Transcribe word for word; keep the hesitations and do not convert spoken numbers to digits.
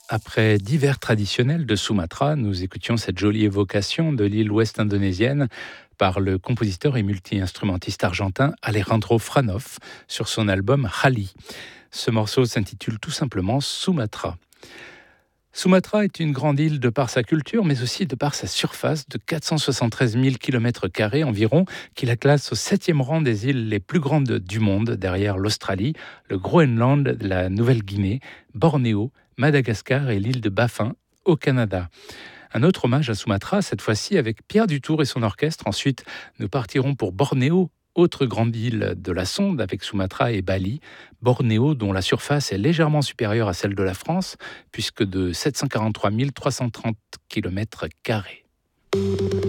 Après divers traditionnels de Sumatra, nous écoutions cette jolie évocation de l'île ouest indonésienne par le compositeur et multi-instrumentiste argentin Alejandro Franoff sur son album Hali. Ce morceau s'intitule tout simplement Sumatra. Sumatra est une grande île de par sa culture, mais aussi de par sa surface de quatre cent soixante-treize mille kilomètres carrés environ, qui la classe au septième rang des îles les plus grandes du monde, derrière l'Australie, le Groenland, la Nouvelle-Guinée, Bornéo, Madagascar et l'île de Baffin, au Canada. Un autre hommage à Sumatra, cette fois-ci avec Pierre Dutour et son orchestre. Ensuite, nous partirons pour Bornéo, autre grande île de la sonde avec Sumatra et Bali. Bornéo, dont la surface est légèrement supérieure à celle de la France, puisque de sept cent quarante-trois mille trois cent trente kilomètres carrés.